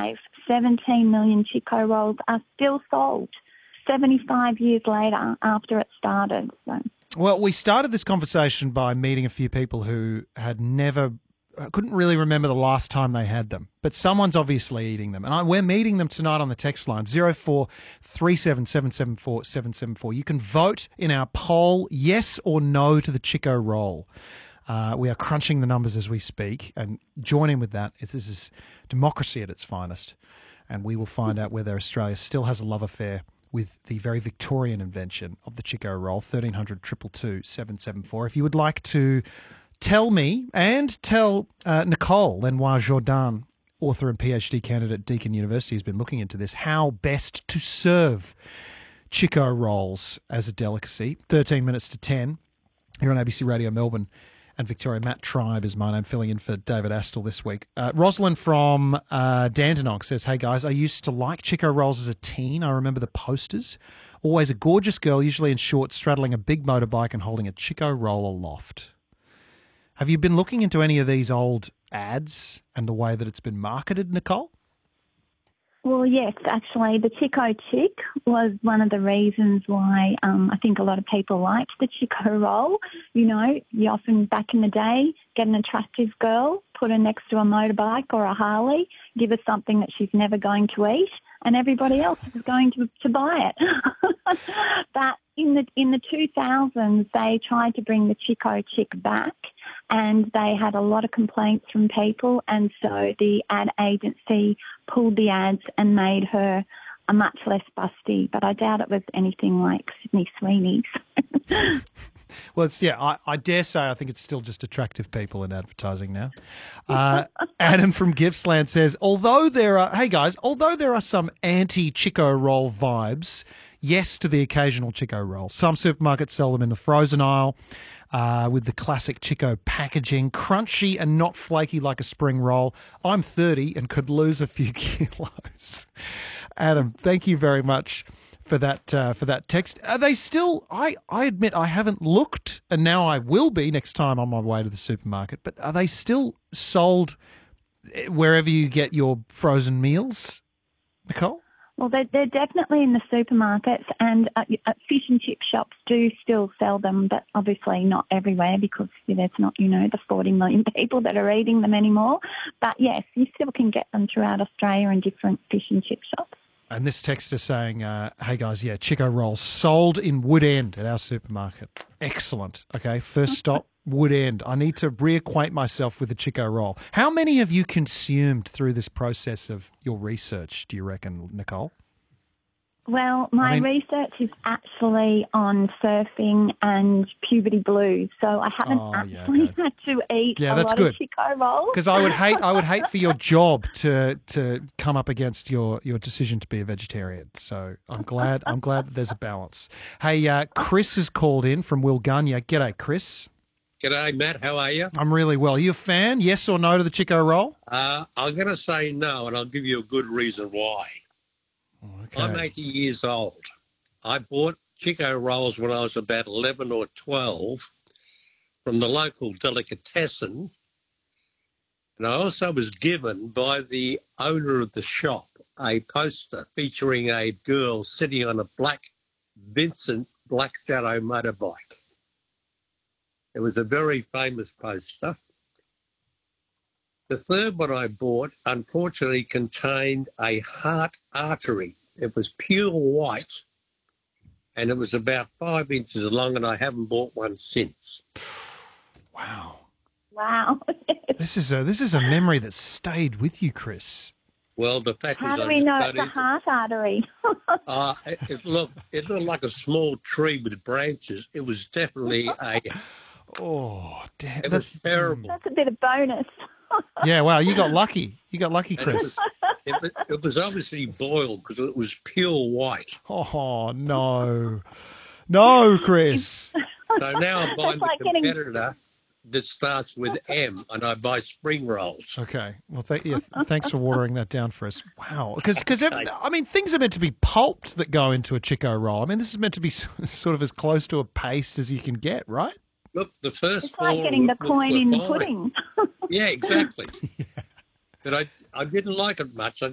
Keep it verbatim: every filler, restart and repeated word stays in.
alive, seventeen million Chico rolls are still sold seventy-five years later after it started. So. Well, we started this conversation by meeting a few people who had never, couldn't really remember the last time they had them, but someone's obviously eating them. And I, we're meeting them tonight on the text line, zero four three seven seven seven four seven seven four. You can vote in our poll, yes or no to the Chico roll. Uh, we are crunching the numbers as we speak, and join in with that. If this is democracy at its finest, and we will find out whether Australia still has a love affair with the very Victorian invention of the Chico roll. thirteen hundred two two two seven seven four. If you would like to tell me and tell uh, Nicole Lenoir Jordan, author and PhD candidate at Deakin University, who's been looking into this, how best to serve Chico rolls as a delicacy. thirteen minutes to ten here on A B C Radio Melbourne and Victoria. Matt Tribe is my name, filling in for David Astle this week. Uh, Rosalind from uh, Dandenong says, hey guys, I used to like Chico rolls as a teen. I remember the posters. Always a gorgeous girl, usually in shorts, straddling a big motorbike and holding a Chico roll aloft. Have you been looking into any of these old ads and the way that it's been marketed, Nicole? Well, yes, actually, the Chico Chick was one of the reasons why um, I think a lot of people liked the Chico roll. You know, you often, back in the day, get an attractive girl, put her next to a motorbike or a Harley, give her something that she's never going to eat, and everybody else is going to, to buy it. But in the in the two thousands, they tried to bring the Chico Chick back, and they had a lot of complaints from people, and so the ad agency pulled the ads and made her a much less busty. But I doubt it was anything like Sydney Sweeney's. Well, it's, yeah, I, I dare say I think it's still just attractive people in advertising now. Uh, Adam from Gippsland says, although there are, hey guys, although there are some anti-Chico roll vibes, yes to the occasional Chico roll. Some supermarkets sell them in the frozen aisle uh, with the classic Chico packaging, crunchy and not flaky like a spring roll. I'm thirty and could lose a few kilos. Adam, thank you very much for that uh, for that text. Are they still, I, I admit I haven't looked, and now I will be next time on my way to the supermarket, but are they still sold wherever you get your frozen meals, Nicole? Well, they're, they're definitely in the supermarkets, and uh, uh, fish and chip shops do still sell them, but obviously not everywhere because there's not, you know, the forty million people that are eating them anymore. But yes, you still can get them throughout Australia in different fish and chip shops. And this text is saying, uh, hey guys, yeah, Chico rolls sold in Woodend at our supermarket. Excellent. Okay, first stop, Woodend. I need to reacquaint myself with the Chico roll. How many have you consumed through this process of your research, do you reckon, Nicole? Well, my I mean, research is actually on surfing and puberty blues, so I haven't Oh, yeah, actually okay. had to eat Yeah, a that's lot good. of Chico rolls. Because I would hate, I would hate for your job to to come up against your, your decision to be a vegetarian. So I'm glad, I'm glad that there's a balance. Hey, uh, Chris has called in from Wilgunya. G'day, Chris. G'day, Matt. How are you? I'm really well. Are you a fan? Yes or no to the Chico roll? Uh, I'm going to say no, and I'll give you a good reason why. Okay. I'm eighty years old. I bought Chico rolls when I was about eleven or twelve from the local delicatessen, and I also was given by the owner of the shop a poster featuring a girl sitting on a black Vincent Black Shadow motorbike. It was a very famous poster. The third one I bought, unfortunately, contained a heart artery. It was pure white, and it was about five inches long, and I haven't bought one since. Wow. Wow. This is a this is a memory that stayed with you, Chris. Well, the fact How is, do I we just know got it's a into- heart artery? Uh, it, it looked it looked like a small tree with branches. It was definitely a. Oh, damn. It That's was terrible. That's a bit of bonus. Yeah, wow, you got lucky. You got lucky, And it Chris. was, it, was- it was obviously boiled because it was pure white. Oh, no. No, Chris. So now I'm buying It's like the getting- competitor that starts with M, and I buy spring rolls. Okay. Well, th- yeah, thanks for watering that down for us. Wow. Because, I mean, things are meant to be pulped that go into a Chico roll. I mean, this is meant to be s- sort of as close to a paste as you can get, right? Look, the first It's like four getting the were- coin were in the fine. pudding. Yeah, exactly. But I, I didn't like it much. I